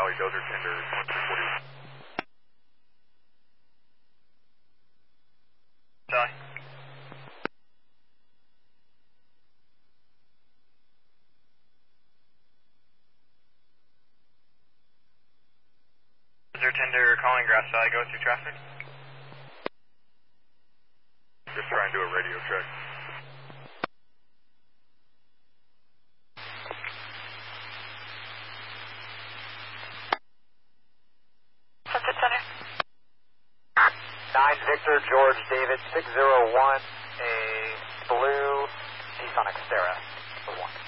Valley, Dozer Tender 1240. Charlie. Dozer Tender calling Grass Valley, go through traffic. Just trying to do a radio check. Sunset Center. 9 Victor, George David, 601, a blue Nissan Xterra, 1.